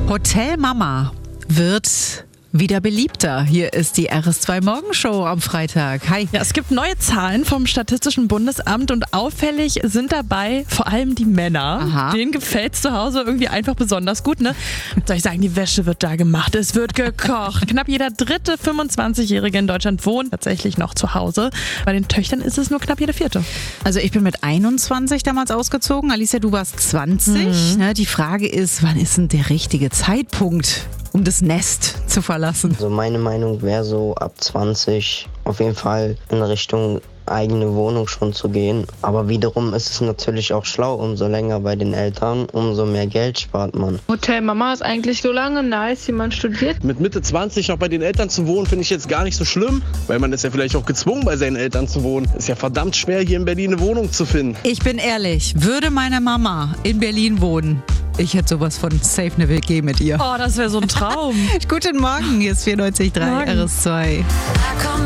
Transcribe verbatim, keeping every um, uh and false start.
Hotel Mama wird wieder beliebter. Hier ist die R S zwei Morgenshow am Freitag. Hi. Ja, es gibt neue Zahlen vom Statistischen Bundesamt und auffällig sind dabei vor allem die Männer. Aha. Denen gefällt es zu Hause irgendwie einfach besonders gut, ne? Soll ich sagen, die Wäsche wird da gemacht, es wird gekocht. Knapp jeder dritte fünfundzwanzigjährige in Deutschland wohnt tatsächlich noch zu Hause. Bei den Töchtern ist es nur knapp jeder vierte. Also ich bin mit einundzwanzig damals ausgezogen. Alicia, du warst zwanzig. Mhm. Ne, die Frage ist, wann ist denn der richtige Zeitpunkt, um das Nest zu verlassen? Also meine Meinung wäre so ab zwanzig auf jeden Fall in Richtung eigene Wohnung schon zu gehen. Aber wiederum ist es natürlich auch schlau, umso länger bei den Eltern, umso mehr Geld spart man. Hotel Mama ist eigentlich so lange nice, wie man studiert. Mit Mitte zwanzig noch bei den Eltern zu wohnen, finde ich jetzt gar nicht so schlimm, weil man ist ja vielleicht auch gezwungen, bei seinen Eltern zu wohnen. Ist ja verdammt schwer, hier in Berlin eine Wohnung zu finden. Ich bin ehrlich, würde meine Mama in Berlin wohnen, ich hätte sowas von safe eine W G mit ihr. Oh, das wäre so ein Traum. Guten Morgen, hier ist vierundneunzig Komma drei Morgen. R S zwei.